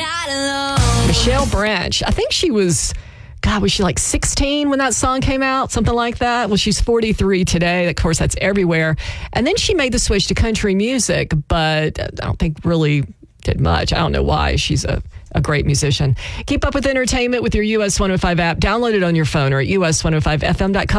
not alone. Michelle Branch. I think she was... God, was she like 16 when that song came out? Something like that. Well, she's 43 today. Of course, that's everywhere. And then she made the switch to country music, but I don't think really did much. I don't know why. She's a great musician. Keep up with entertainment with your US 105 app. Download it on your phone or at us105fm.com.